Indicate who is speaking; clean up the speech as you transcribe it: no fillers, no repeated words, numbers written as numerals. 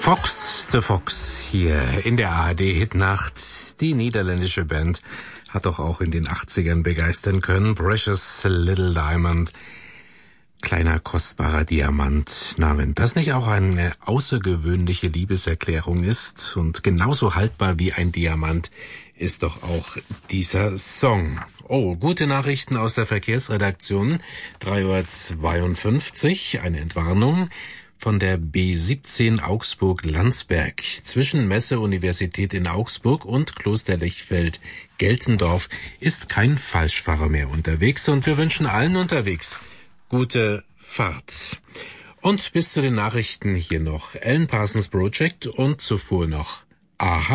Speaker 1: Fox the Fox hier in der ARD-Hitnacht. Die niederländische Band hat doch auch in den 80ern begeistern können. Precious Little Diamond, kleiner kostbarer Diamant. Na, wenn das nicht auch eine außergewöhnliche Liebeserklärung ist und genauso haltbar wie ein Diamant, ist doch auch dieser Song. Oh, gute Nachrichten aus der Verkehrsredaktion. 3:52 Uhr, eine Entwarnung. Von der B17 Augsburg-Landsberg zwischen Messe-Universität in Augsburg und Kloster Lechfeld-Geltendorf ist kein Falschfahrer mehr unterwegs und wir wünschen allen unterwegs gute Fahrt. Und bis zu den Nachrichten hier noch Alan Parsons Project und zuvor noch Aha.